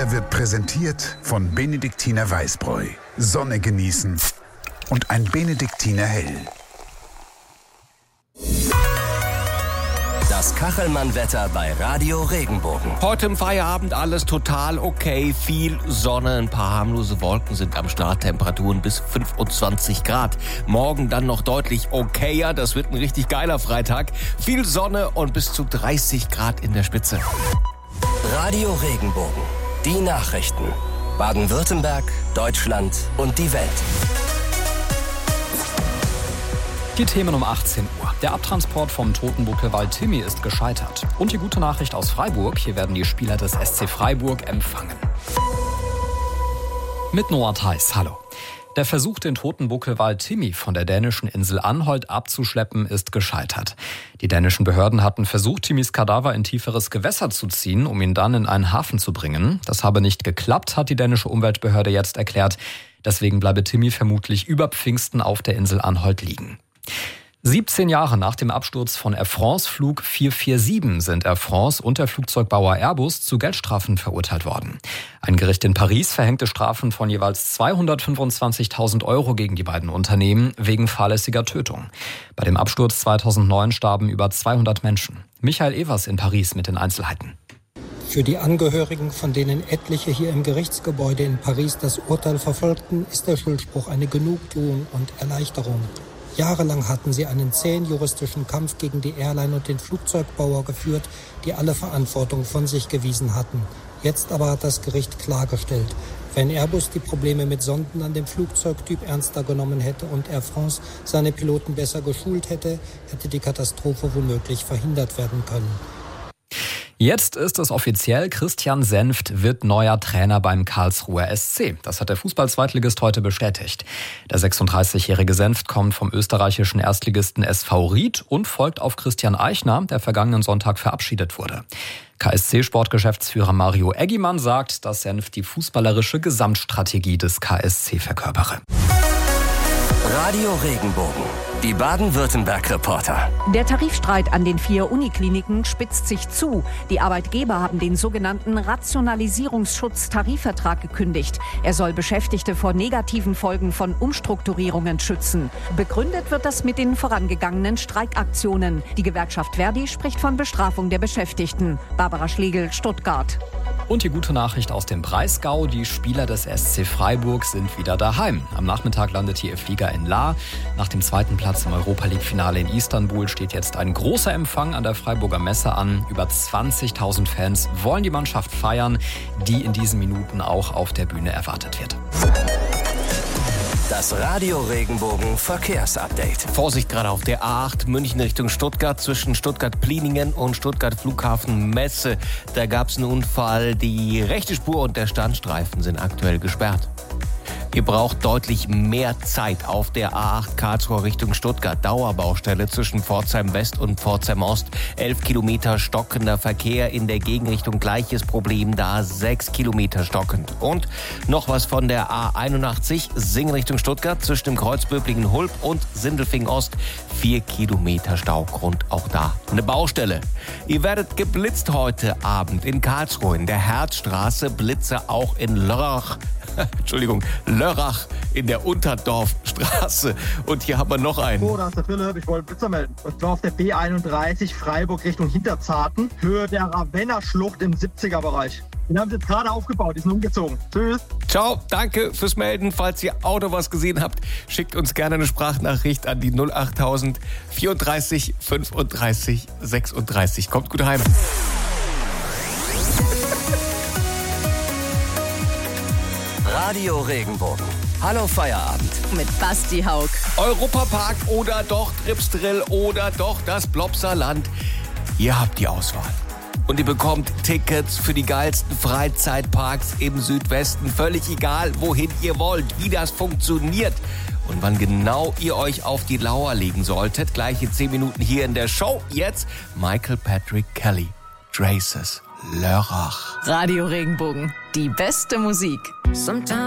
Wetter wird präsentiert von Benediktiner Weißbräu. Sonne genießen und ein Benediktiner Hell. Das Kachelmann-Wetter bei Radio Regenbogen. Heute im Feierabend alles total okay. Viel Sonne, ein paar harmlose Wolken sind am Start. Temperaturen bis 25 Grad. Morgen dann noch deutlich okayer. Das wird ein richtig geiler Freitag. Viel Sonne und bis zu 30 Grad in der Spitze. Radio Regenbogen. Die Nachrichten. Baden-Württemberg, Deutschland und die Welt. Die Themen um 18 Uhr. Der Abtransport vom Totenbuckelwald Timmy ist gescheitert. Und die gute Nachricht aus Freiburg, hier werden die Spieler des SC Freiburg empfangen. Mit Noah Theis, hallo. Der Versuch, den Totenbuckelwal Timmy von der dänischen Insel Anholt abzuschleppen, ist gescheitert. Die dänischen Behörden hatten versucht, Timmys Kadaver in tieferes Gewässer zu ziehen, um ihn dann in einen Hafen zu bringen. Das habe nicht geklappt, hat die dänische Umweltbehörde jetzt erklärt. Deswegen bleibe Timmy vermutlich über Pfingsten auf der Insel Anholt liegen. 17 Jahre nach dem Absturz von Air France Flug 447 sind Air France und der Flugzeugbauer Airbus zu Geldstrafen verurteilt worden. Ein Gericht in Paris verhängte Strafen von jeweils 225.000 € gegen die beiden Unternehmen wegen fahrlässiger Tötung. Bei dem Absturz 2009 starben über 200 Menschen. Michael Evers in Paris mit den Einzelheiten. Für die Angehörigen, von denen etliche hier im Gerichtsgebäude in Paris das Urteil verfolgten, ist der Schuldspruch eine Genugtuung und Erleichterung. Jahrelang hatten sie einen zähen juristischen Kampf gegen die Airline und den Flugzeugbauer geführt, die alle Verantwortung von sich gewiesen hatten. Jetzt aber hat das Gericht klargestellt, wenn Airbus die Probleme mit Sonden an dem Flugzeugtyp ernster genommen hätte und Air France seine Piloten besser geschult hätte, hätte die Katastrophe womöglich verhindert werden können. Jetzt ist es offiziell, Christian Senft wird neuer Trainer beim Karlsruher SC. Das hat der Fußball-Zweitligist heute bestätigt. Der 36-jährige Senft kommt vom österreichischen Erstligisten SV Ried und folgt auf Christian Eichner, der vergangenen Sonntag verabschiedet wurde. KSC-Sportgeschäftsführer Mario Eggimann sagt, dass Senft die fußballerische Gesamtstrategie des KSC verkörpere. Radio Regenbogen. Die Baden-Württemberg-Reporter. Der Tarifstreit an den 4 Unikliniken spitzt sich zu. Die Arbeitgeber haben den sogenannten Rationalisierungsschutz-Tarifvertrag gekündigt. Er soll Beschäftigte vor negativen Folgen von Umstrukturierungen schützen. Begründet wird das mit den vorangegangenen Streikaktionen. Die Gewerkschaft Verdi spricht von Bestrafung der Beschäftigten. Barbara Schlegel, Stuttgart. Und die gute Nachricht aus dem Breisgau, die Spieler des SC Freiburg sind wieder daheim. Am Nachmittag landet ihr Flieger in Lahr. Nach dem zweiten Platz im Europa-League-Finale in Istanbul steht jetzt ein großer Empfang an der Freiburger Messe an. Über 20.000 Fans wollen die Mannschaft feiern, die in diesen Minuten auch auf der Bühne erwartet wird. Das Radio Regenbogen Verkehrsupdate. Vorsicht gerade auf der A8 München Richtung Stuttgart zwischen Stuttgart-Pliningen und Stuttgart-Flughafen-Messe. Da gab es einen Unfall. Die rechte Spur und der Standstreifen sind aktuell gesperrt. Ihr braucht deutlich mehr Zeit auf der A8 Karlsruhe Richtung Stuttgart. Dauerbaustelle zwischen Pforzheim West und Pforzheim Ost. 11 Kilometer stockender Verkehr in der Gegenrichtung. Gleiches Problem da, 6 Kilometer stockend. Und noch was von der A81 Singen Richtung Stuttgart zwischen dem Kreuz Böblingen-Hulb und Sindelfingen Ost. 4 Kilometer Staugrund, auch da eine Baustelle. Ihr werdet geblitzt heute Abend in Karlsruhe in der Herzstraße. Blitze auch in Lörrach. Lörrach in der Unterdorfstraße. Und hier haben wir noch einen. Oh, da ist der Philipp. Ich wollte Blitzer melden. Und zwar auf der B31 Freiburg Richtung Hinterzarten. Höhe der Ravenna-Schlucht im 70er-Bereich. Den haben sie jetzt gerade aufgebaut. Die sind umgezogen. Tschüss. Ciao, danke fürs Melden. Falls ihr Auto was gesehen habt, schickt uns gerne eine Sprachnachricht an die 08000 34 35 36. Kommt gut heim. Radio Regenbogen. Hallo Feierabend. Mit Basti Haug. Europapark oder doch Tripsdrill oder doch das Blopserland. Ihr habt die Auswahl. Und ihr bekommt Tickets für die geilsten Freizeitparks im Südwesten. Völlig egal, wohin ihr wollt, wie das funktioniert. Und wann genau ihr euch auf die Lauer legen solltet. Gleich in 10 Minuten hier in der Show. Jetzt Michael Patrick Kelly. Traces. Lörrach. Radio Regenbogen. Die beste Musik.